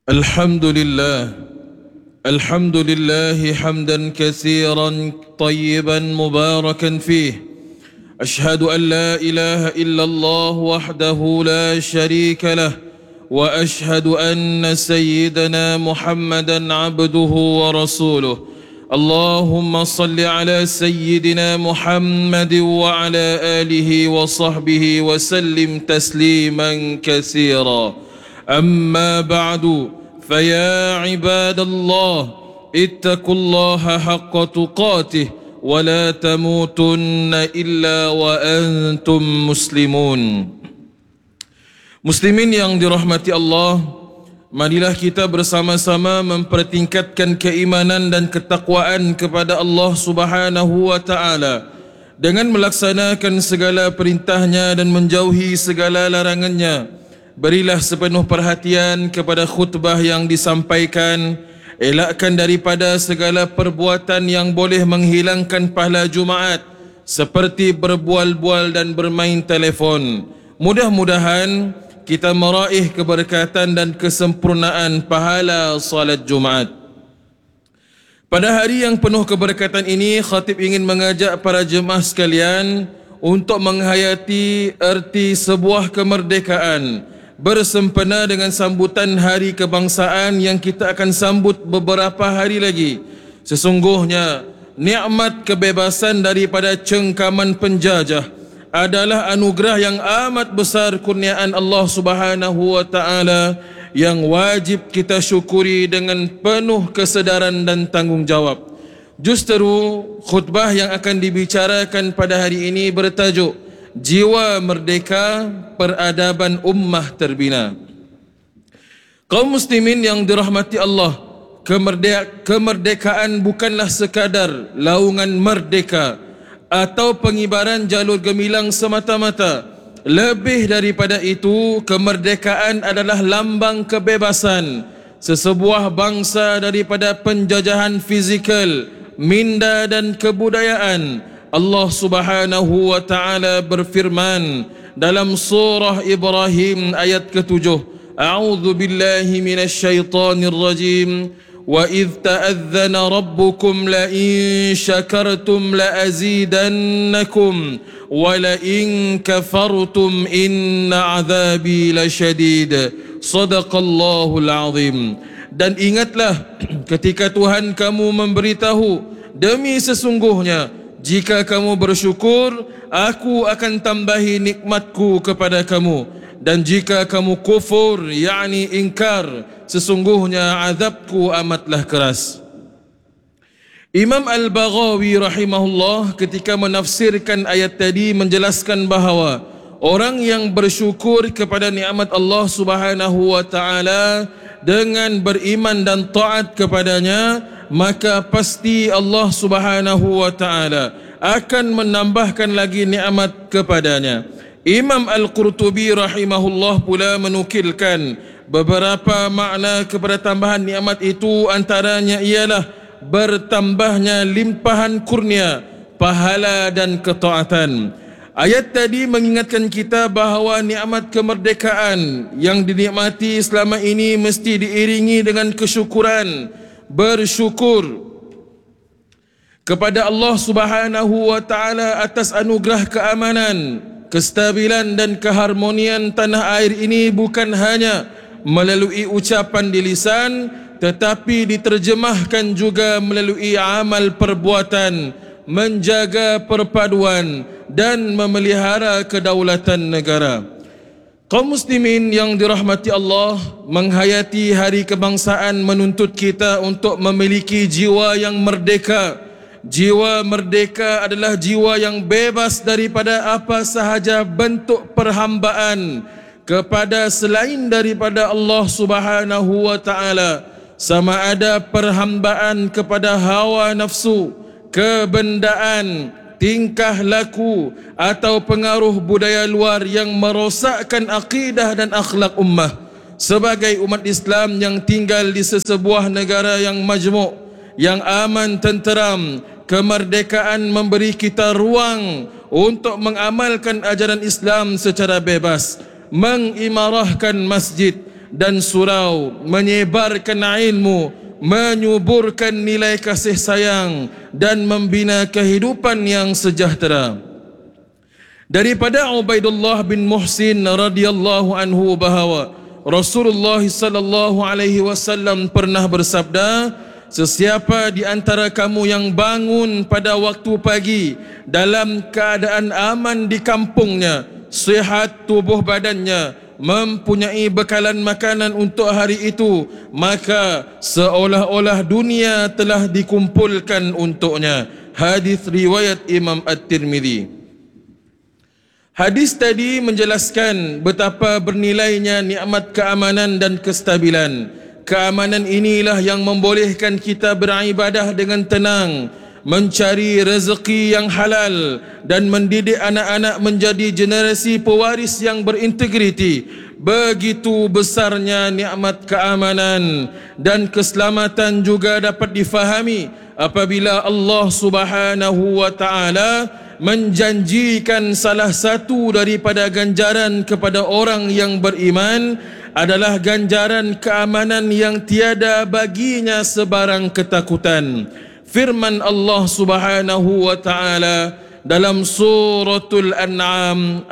الحمد لله حمدا كثيرا طيبا مباركا فيه. أشهد أن لا إله إلا الله وحده لا شريك له، وأشهد أن سيدنا محمدا عبده ورسوله. اللهم صل على سيدنا محمد وعلى آله وصحبه وسلم تسليما كثيرا. أما بعد، فيا عباد الله اتقوا الله حق تقاته ولا تموتن إلا وأنتم مسلمون. Muslimin yang dirahmati Allah, marilah kita bersama-sama mempertingkatkan keimanan dan ketakwaan kepada Allah Subhanahu wa taala dengan melaksanakan segala perintahnya dan menjauhi segala larangannya. Berilah sepenuh perhatian kepada khutbah yang disampaikan. Elakkan daripada segala perbuatan yang boleh menghilangkan pahala Jumaat, seperti berbual-bual dan bermain telefon. Mudah-mudahan kita meraih keberkatan dan kesempurnaan pahala salat Jumaat. Pada hari yang penuh keberkatan ini, khatib ingin mengajak para jemaah sekalian untuk menghayati erti sebuah kemerdekaan bersempena dengan sambutan Hari Kebangsaan yang kita akan sambut beberapa hari lagi. Sesungguhnya nikmat kebebasan daripada cengkaman penjajah adalah anugerah yang amat besar, kurniaan Allah Subhanahu wa taala yang wajib kita syukuri dengan penuh kesedaran dan tanggungjawab. Justeru khutbah yang akan dibicarakan pada hari ini bertajuk Jiwa Merdeka, Peradaban Ummah Terbina. Kaum muslimin yang dirahmati Allah, kemerdekaan bukanlah sekadar laungan merdeka atau pengibaran jalur gemilang semata-mata. Lebih daripada itu, kemerdekaan adalah lambang kebebasan sesebuah bangsa daripada penjajahan fizikal, minda dan kebudayaan. Allah Subhanahu wa taala berfirman dalam surah Ibrahim ayat ke-7, A'udzu billahi minasyaitonir rajim. Wa idh ta'adzana rabbukum la in syakartum la azidannakum wa la in kafartum inna 'adzabi lasyadid. Shadaqallahul azim. Dan ingatlah ketika Tuhan kamu memberitahu, demi sesungguhnya jika kamu bersyukur, aku akan tambahi nikmatku kepada kamu. Dan jika kamu kufur, yakni ingkar, sesungguhnya azabku amatlah keras. Imam Al-Baghawi rahimahullah ketika menafsirkan ayat tadi menjelaskan bahawa orang yang bersyukur kepada nikmat Allah Subhanahu wa taala dengan beriman dan taat kepadanya, maka pasti Allah Subhanahu wa taala akan menambahkan lagi nikmat kepadanya. Imam Al-Qurtubi rahimahullah pula menukilkan beberapa makna kepada tambahan nikmat itu, antaranya ialah bertambahnya limpahan kurnia, pahala dan ketaatan. Ayat tadi mengingatkan kita bahawa nikmat kemerdekaan yang dinikmati selama ini mesti diiringi dengan kesyukuran, bersyukur kepada Allah Subhanahu wa taala atas anugerah keamanan, kestabilan dan keharmonian tanah air ini, bukan hanya melalui ucapan di lisan tetapi diterjemahkan juga melalui amal perbuatan, menjaga perpaduan dan memelihara kedaulatan negara. Kaum muslimin yang dirahmati Allah, menghayati Hari Kebangsaan menuntut kita untuk memiliki jiwa yang merdeka. Jiwa merdeka adalah jiwa yang bebas daripada apa sahaja bentuk perhambaan kepada selain daripada Allah Subhanahu wa taala, sama ada perhambaan kepada hawa nafsu, kebendaan, tingkah laku atau pengaruh budaya luar yang merosakkan akidah dan akhlak ummah. Sebagai umat Islam yang tinggal di sesebuah negara yang majmuk, yang aman tenteram, kemerdekaan memberi kita ruang untuk mengamalkan ajaran Islam secara bebas, mengimarahkan masjid, dan surau, menyebarkan ilmu, menyuburkan nilai kasih sayang dan membina kehidupan yang sejahtera. Daripada Ubaidullah bin Muhsin radhiyallahu anhu bahawa Rasulullah sallallahu alaihi wasallam pernah bersabda, sesiapa di antara kamu yang bangun pada waktu pagi dalam keadaan aman di kampungnya, sihat tubuh badannya, mempunyai bekalan makanan untuk hari itu, maka seolah-olah dunia telah dikumpulkan untuknya. Hadis riwayat Imam At-Tirmidzi. Hadis tadi menjelaskan betapa bernilainya nikmat keamanan dan kestabilan. Keamanan inilah yang membolehkan kita beribadah dengan tenang, mencari rezeki yang halal dan mendidik anak-anak menjadi generasi pewaris yang berintegriti. Begitu besarnya nikmat keamanan dan keselamatan juga dapat difahami apabila Allah Subhanahu wa taala menjanjikan salah satu daripada ganjaran kepada orang yang beriman adalah ganjaran keamanan yang tiada baginya sebarang ketakutan. Firman Allah Subhanahu wa taala dalam suratul An'am